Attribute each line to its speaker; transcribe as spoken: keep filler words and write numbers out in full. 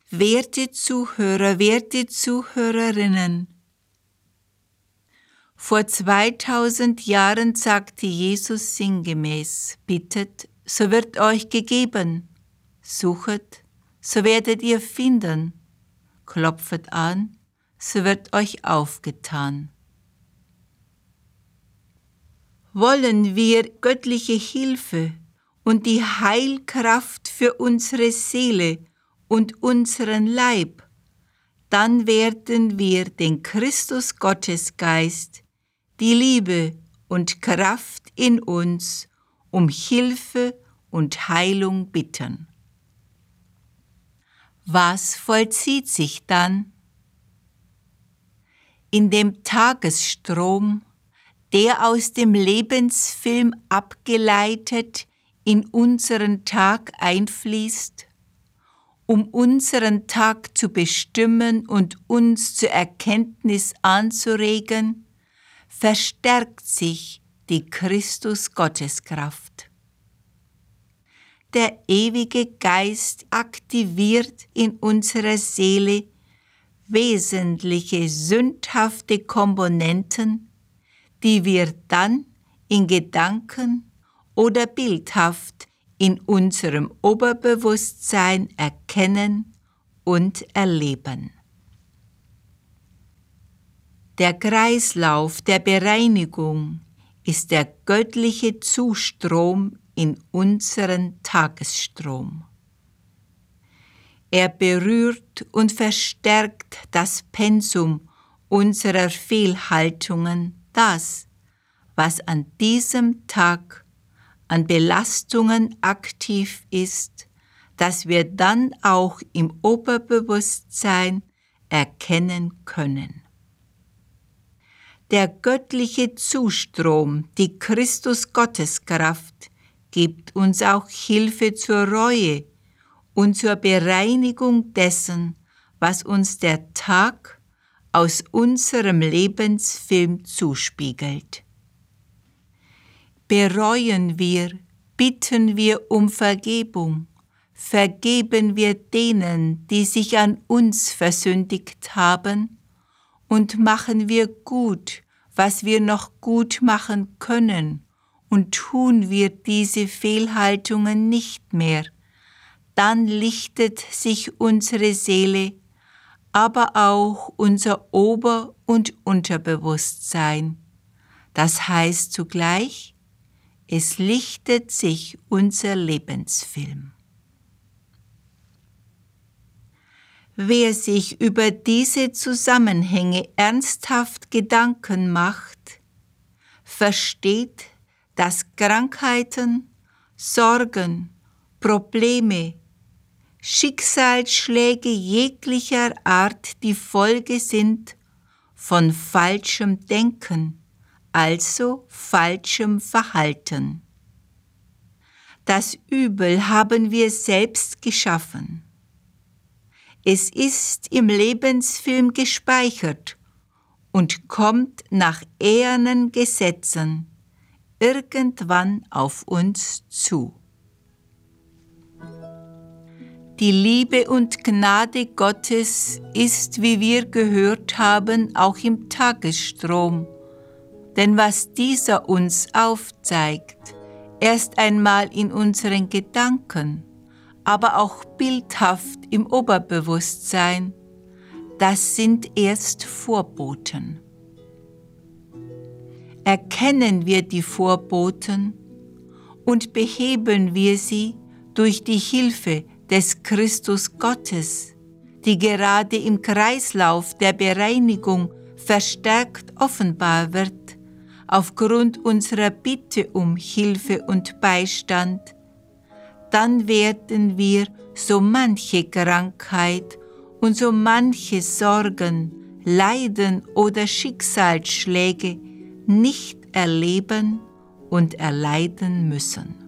Speaker 1: Werte Zuhörer, werte Zuhörerinnen, vor zweitausend Jahren sagte Jesus sinngemäß: Bittet, so wird euch gegeben, suchet, so werdet ihr finden, klopfet an, so wird euch aufgetan. Wollen wir göttliche Hilfe und die Heilkraft für unsere Seele und unseren Leib, dann werden wir den Christus Gottesgeist, die Liebe und Kraft in uns, um Hilfe und Heilung bitten. Was vollzieht sich dann? In dem Tagesstrom, der aus dem Lebensfilm abgeleitet in unseren Tag einfließt, um unseren Tag zu bestimmen und uns zur Erkenntnis anzuregen, verstärkt sich die Christus-Gotteskraft. Der ewige Geist aktiviert in unserer Seele wesentliche sündhafte Komponenten, die wir dann in Gedanken oder bildhaft in unserem Oberbewusstsein erkennen und erleben. Der Kreislauf der Bereinigung ist der göttliche Zustrom in unseren Tagesstrom. Er berührt und verstärkt das Pensum unserer Fehlhaltungen, das, was an diesem Tag an Belastungen aktiv ist, das wir dann auch im Oberbewusstsein erkennen können. Der göttliche Zustrom, die Christus-Gotteskraft, gibt uns auch Hilfe zur Reue und zur Bereinigung dessen, was uns der Tag aus unserem Lebensfilm zuspiegelt. Bereuen wir, bitten wir um Vergebung, vergeben wir denen, die sich an uns versündigt haben, und machen wir gut, was wir noch gut machen können, und tun wir diese Fehlhaltungen nicht mehr, dann lichtet sich unsere Seele, aber auch unser Ober- und Unterbewusstsein. Das heißt zugleich, es lichtet sich unser Lebensfilm. Wer sich über diese Zusammenhänge ernsthaft Gedanken macht, versteht, dass Krankheiten, Sorgen, Probleme, Schicksalsschläge jeglicher Art die Folge sind von falschem Denken, also falschem Verhalten. Das Übel haben wir selbst geschaffen. Es ist im Lebensfilm gespeichert und kommt nach ehernen Gesetzen irgendwann auf uns zu. Die Liebe und Gnade Gottes ist, wie wir gehört haben, auch im Tagesstrom. Denn was dieser uns aufzeigt, erst einmal in unseren Gedanken, aber auch bildhaft im Oberbewusstsein, das sind erst Vorboten. Erkennen wir die Vorboten und beheben wir sie durch die Hilfe des Christus Gottes, die gerade im Kreislauf der Bereinigung verstärkt offenbar wird, aufgrund unserer Bitte um Hilfe und Beistand, dann werden wir so manche Krankheit und so manche Sorgen, Leiden oder Schicksalsschläge nicht erleben und erleiden müssen.